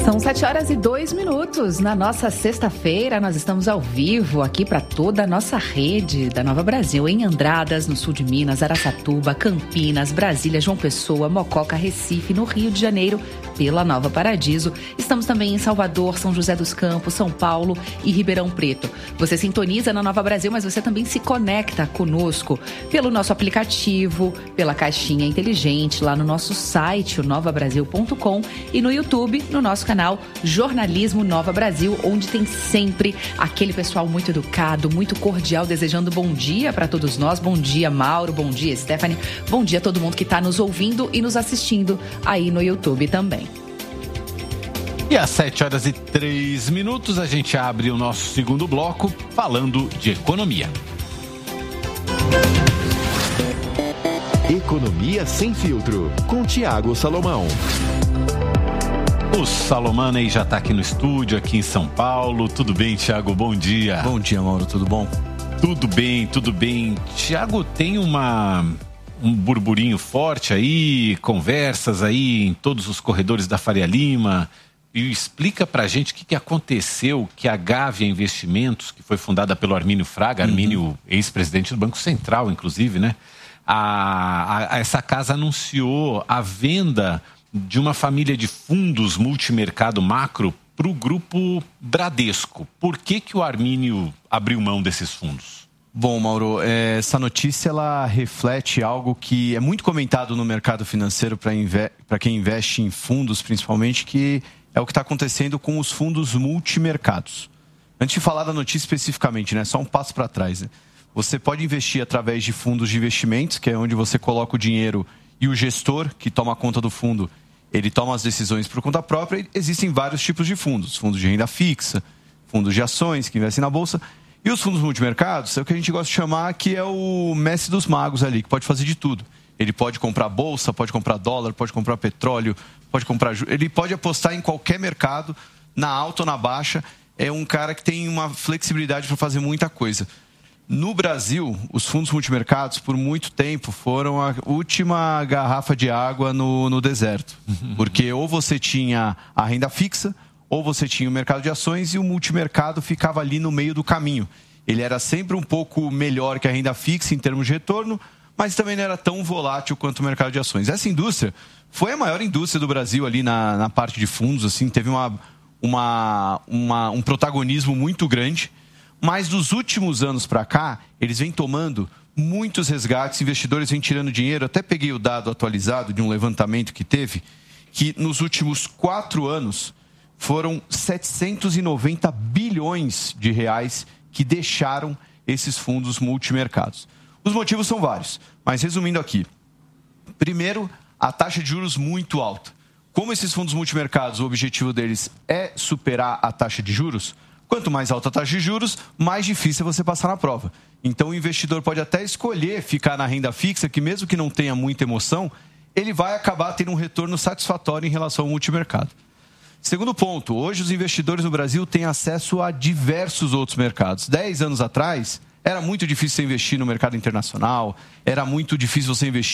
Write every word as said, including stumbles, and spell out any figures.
São sete horas e dois minutos. Na nossa sexta-feira, nós estamos ao vivo aqui para toda a nossa rede da Nova Brasil, em Andradas, no sul de Minas, Araçatuba, Campinas, Brasília, João Pessoa, Mococa, Recife, no Rio de Janeiro, pela Nova Paradiso. Estamos também em Salvador, São José dos Campos, São Paulo e Ribeirão Preto. Você sintoniza na Nova Brasil, mas você também se conecta conosco pelo nosso aplicativo, pela caixinha inteligente, lá no nosso site, o nova brasil ponto com, e no YouTube, no nosso canal Jornalismo Nova Brasil, onde tem sempre aquele pessoal muito educado, muito cordial, desejando bom dia para todos nós. Bom dia, Mauro, bom dia, Stephanie, bom dia a todo mundo que está nos ouvindo e nos assistindo aí no YouTube também. E às sete horas e três minutos a gente abre o nosso segundo bloco falando de economia. Economia Sem Filtro, com Tiago Salomão. O Salomão aí já está aqui no estúdio, aqui em São Paulo. Tudo bem, Tiago? Bom dia. Bom dia, Mauro. Tudo bom? Tudo bem, tudo bem. Tiago, tem uma, um burburinho forte aí, conversas aí em todos os corredores da Faria Lima. E explica pra gente o que, que aconteceu que a Gávea Investimentos, que foi fundada pelo Armínio Fraga, Armínio, uhum. ex-presidente do Banco Central, inclusive, né? A, a, essa casa anunciou a venda de uma família de fundos multimercado macro para o grupo Bradesco. Por que, que o Armínio abriu mão desses fundos? Bom, Mauro, essa notícia ela reflete algo que é muito comentado no mercado financeiro para inve- para quem investe em fundos, principalmente, que é o que está acontecendo com os fundos multimercados. Antes de falar da notícia especificamente, né, só um passo para trás. Né? Você pode investir através de fundos de investimentos, que é onde você coloca o dinheiro e o gestor, que toma conta do fundo, ele toma as decisões por conta própria. E existem vários tipos de fundos. Fundos de renda fixa, fundos de ações que investem na bolsa. E os fundos multimercados é o que a gente gosta de chamar que é o mestre dos magos ali, que pode fazer de tudo. Ele pode comprar bolsa, pode comprar dólar, pode comprar petróleo, pode comprar... Ele pode apostar em qualquer mercado, na alta ou na baixa. É um cara que tem uma flexibilidade para fazer muita coisa. No Brasil, os fundos multimercados, por muito tempo, foram a última garrafa de água no, no deserto. Porque ou você tinha a renda fixa, ou você tinha o mercado de ações, e o multimercado ficava ali no meio do caminho. Ele era sempre um pouco melhor que a renda fixa em termos de retorno, mas também não era tão volátil quanto o mercado de ações. Essa indústria foi a maior indústria do Brasil ali na, na parte de fundos, assim, teve uma, uma, uma, um protagonismo muito grande. Mas dos últimos anos para cá, eles vêm tomando muitos resgates, investidores vêm tirando dinheiro. Até peguei o dado atualizado de um levantamento que teve, que nos últimos quatro anos foram setecentos e noventa bilhões de reais que deixaram esses fundos multimercados. Os motivos são vários, mas resumindo aqui. Primeiro, a taxa de juros muito alta. Como esses fundos multimercados, o objetivo deles é superar a taxa de juros, quanto mais alta a taxa de juros, mais difícil é você passar na prova. Então, o investidor pode até escolher ficar na renda fixa, que mesmo que não tenha muita emoção, ele vai acabar tendo um retorno satisfatório em relação ao multimercado. Segundo ponto, hoje os investidores no Brasil têm acesso a diversos outros mercados. Dez anos atrás, era muito difícil você investir no mercado internacional, era muito difícil você investir